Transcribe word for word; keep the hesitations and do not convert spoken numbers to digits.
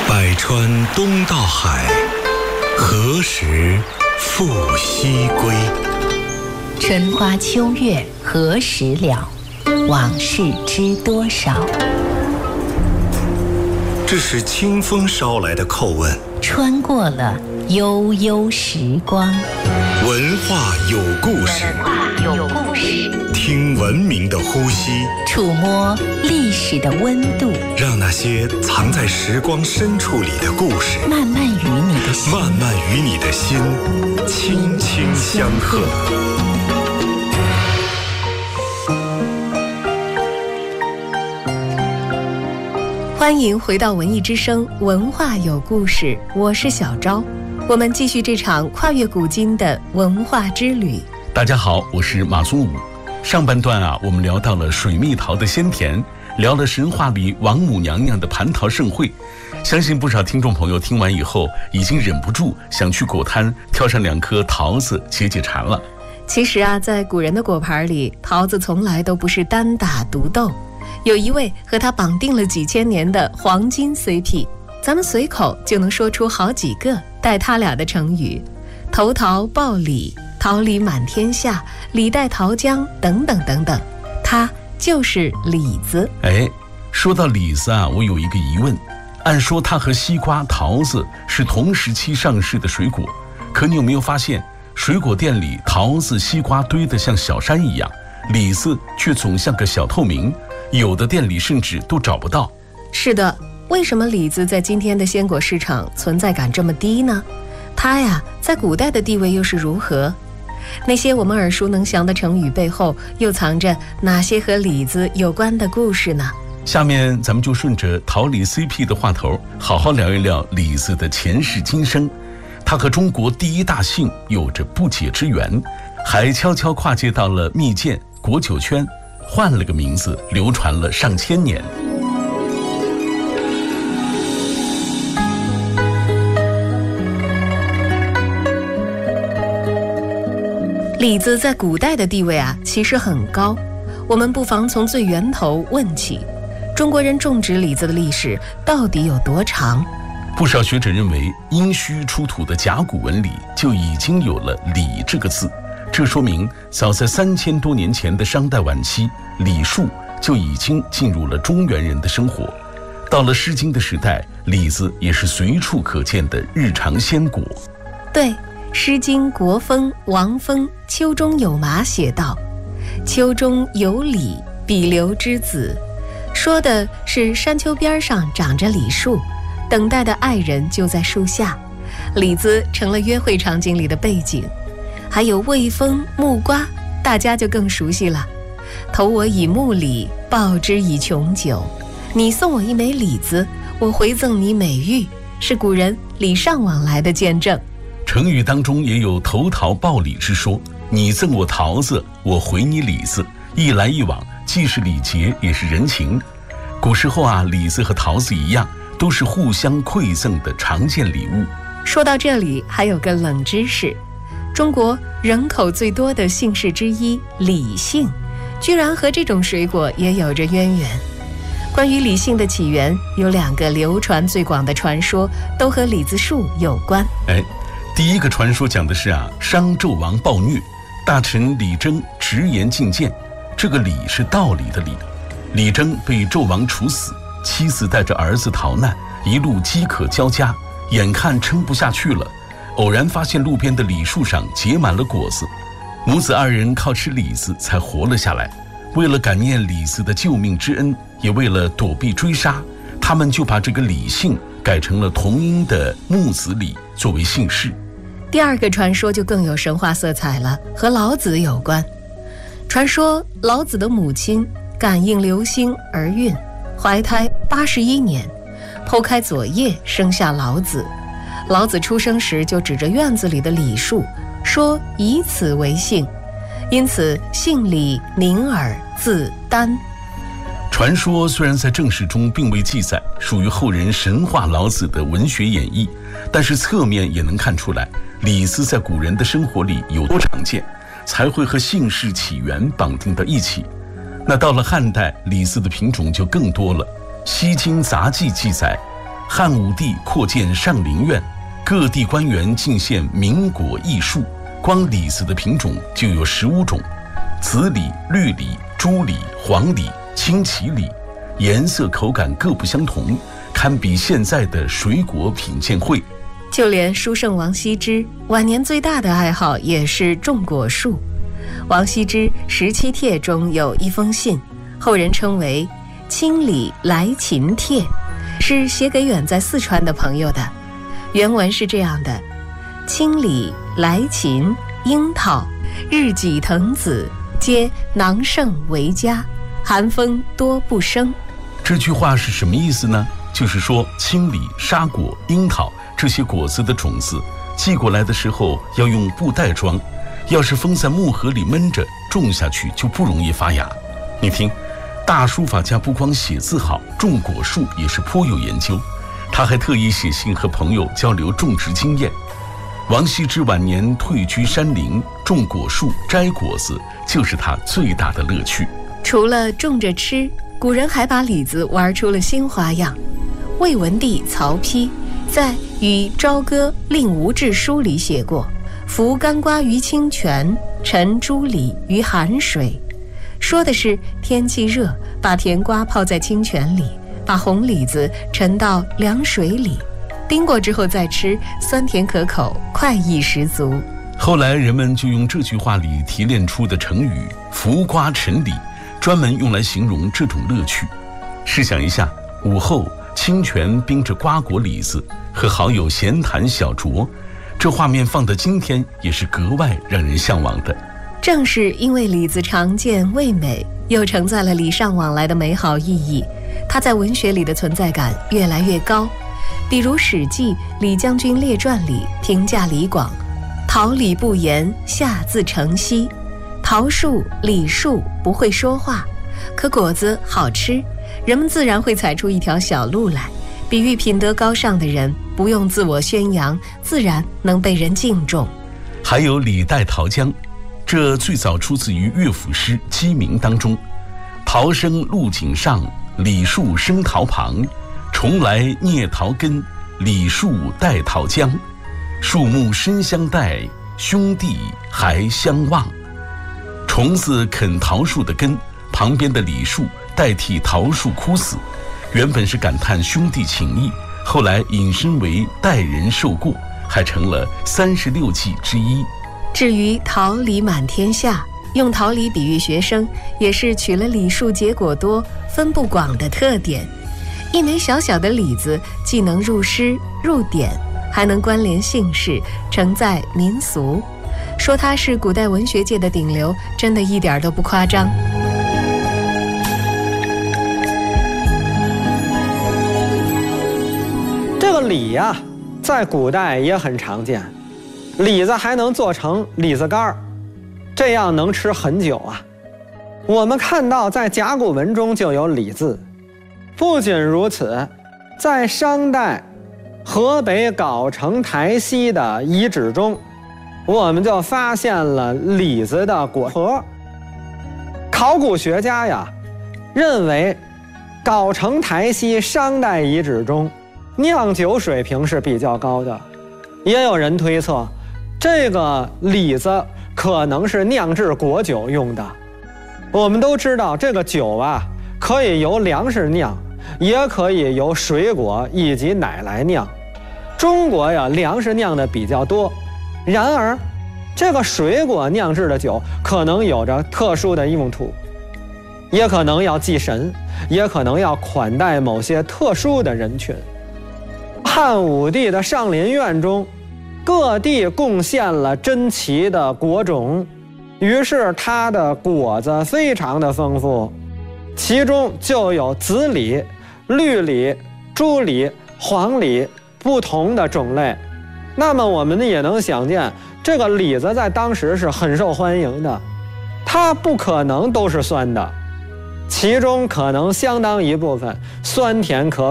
百川东到海，何时复西归？ 春花秋月何时了？往事知多少？ 这是清风捎来的叩问， 穿过了悠悠时光。 文化有故事， 有故事， 听文明的呼吸， 触摸历史的温度， 让那些藏在时光深处里的故事， 慢慢与你的心， 慢慢与你的心轻轻相和。 欢迎回到文艺之声，文化有故事，我是小昭。我们继续这场跨越古今的文化之旅。 大家好，我是马松武。上半段啊，我们聊到了水蜜桃的鲜甜，聊了神话里王母娘娘的蟠桃盛会。相信不少听众朋友听完以后，已经忍不住想去果摊挑上两颗桃子解解馋了。 其实啊，在古人的果盘里，桃子从来都不是单打独斗，有一位和他绑定了几千年的黄金 C P， 咱们随口就能说出好几个带他俩的成语：投桃报李、桃李满天下、李代桃僵等等等等。他就是李子。 哎，说到李子啊，我有一个疑问。按说它和西瓜、桃子是同时期上市的水果，可你有没有发现，水果店里桃子、西瓜堆得像小山一样，李子却总像个小透明，有的店里甚至都找不到。 是的，为什么李子在今天的鲜果市场存在感这么低呢？它呀，在古代的地位又是如何？那些我们耳熟能详的成语背后，又藏着哪些和李子有关的故事呢？ 下面咱们就顺着桃李 C P 的话头，好好聊一聊李子的前世今生。它和中国第一大姓有着不解之缘，还悄悄跨界到了蜜饯、果酒圈，换了个名字，流传了上千年。 李子在古代的地位啊，其实很高。我们不妨从最源头问起，中国人种植李子的历史到底有多长？ 不少学者认为，殷墟出土的甲骨文里就已经有了“李”这个字，这说明早在三千多年前的商代晚期，李树就已经进入了中原人的生活。到了《诗经》的时代，李子也是随处可见的日常鲜果。 对，《诗经·国风·王风·秋中有马》写道：“秋中有李，比留之子。”说的是山丘边上长着李树，等待的爱人就在树下，李子成了约会场景里的背景。还有魏风、木瓜，大家就更熟悉了。投我以木李，报之以琼酒。你送我一枚李子，我回赠你美玉，是古人礼尚往来的见证。 成语当中也有投桃报李之说，你赠我桃子，我回你李子，一来一往，既是礼节也是人情。古时候啊，李子和桃子一样，都是互相馈赠的常见礼物。 说到这里，还有个冷知识，中国人口最多的姓氏之一李姓，居然和这种水果也有着渊源。关于李姓的起源，有两个流传最广的传说，都和李子树有关。 哎，第一个传说讲的是啊，商纣王暴虐，大臣李征直言进谏，这个李是道理的理。李征被纣王处死，妻子带着儿子逃难，一路饥渴交加，眼看撑不下去了，偶然发现路边的李树上结满了果子，母子二人靠吃李子才活了下来。为了感念李子的救命之恩，也为了躲避追杀，他们就把这个李姓改成了同音的木子李作为姓氏。 第二个传说就更有神话色彩了，和老子有关。传说老子的母亲感应流星而孕，怀胎八十一年，剖开左腋生下老子。老子出生时就指着院子里的李树，说以此为姓，因此姓李，名耳，字丹。 传说虽然在正史中并未记载，属于后人神话老子的文学演绎，但是侧面也能看出来，李子在古人的生活里有多常见，才会和姓氏起源绑定到一起。那到了汉代，李子的品种就更多了。《西京杂记》记载， 汉武帝扩建上林苑，各地官员进献名果异树，光李子的品种就有十五种，紫李、绿李、朱李、黄李、青奇李，颜色口感各不相同，堪比现在的水果品鉴会。 就连书圣王羲之晚年最大的爱好也是种果树。王羲之十七帖中有一封信，后人称为《清理来秦帖》，是写给远在四川的朋友的。原文是这样的：清理来秦樱桃，日己藤子，皆囊盛为佳，寒风多不生。 这句话是什么意思呢？就是说青李、沙果、樱桃这些果子的种子寄过来的时候要用布袋装，要是封在木盒里闷着，种下去就不容易发芽。你听，大书法家不光写字好，种果树也是颇有研究。他还特意写信和朋友交流种植经验。王羲之晚年退居山林，种果树、摘果子，就是他最大的乐趣。 除了种着吃，古人还把李子玩出了新花样。魏文帝曹丕在《与朝歌令吴志书》里写过：服干瓜于清泉，沉朱李于寒水。说的是天气热，把甜瓜泡在清泉里，把红李子沉到凉水里，冰过之后再吃，酸甜可口，快意十足。 后来人们就用这句话里提炼出的成语浮瓜沉李，专门用来形容这种乐趣。试想一下，午后清泉冰着瓜果李子，和好友闲谈小酌，这画面放到今天也是格外让人向往的。 正是因为李子常见味美，又承载了礼尚往来的美好意义，它在文学里的存在感越来越高。比如《史记·李将军列传》里评价李广：桃李不言，下自成蹊。桃树、李树不会说话，可果子好吃，人们自然会踩出一条小路来，比喻品德高尚的人不用自我宣扬，自然能被人敬重。 还有李代桃僵，这最早出自于乐府诗《鸡鸣》当中：桃生路井上，李树生桃旁，重来蹑桃根，李树代桃僵。树木深相待，兄弟还相望。虫子啃桃树的根，旁边的李树代替桃树枯死，原本是感叹兄弟情谊，后来引申为代人受过，还成了三十六计之一。 至于桃李满天下，用桃李比喻学生，也是取了李树结果多、分布广的特点。一枚小小的李子，既能入诗入典，还能关联姓氏，承载民俗。说它是古代文学界的顶流，真的一点都不夸张。 这个李呀、啊，在古代也很常见，李子还能做成李子干，这样能吃很久啊。我们看到在甲骨文中就有李字。不仅如此，在商代河北藁城台西的遗址中，我们就发现了李子的果核。考古学家呀认为，藁城台西商代遗址中酿酒水平是比较高的，也有人推测这个李子可能是酿制果酒用的。我们都知道这个酒啊，可以由粮食酿，也可以由水果以及奶来酿。中国呀，粮食酿的比较多，然而这个水果酿制的酒可能有着特殊的用途，也可能要祭神，也可能要款待某些特殊的人群。汉武帝的上林苑中，各地贡献了珍奇的果种，于是它的果子非常的丰富，其中就有紫李、绿李、朱李、黄李不同的种类。那么我们也能想见，这个李子在当时是很受欢迎的，它不可能都是酸的，其中可能相当一部分酸甜可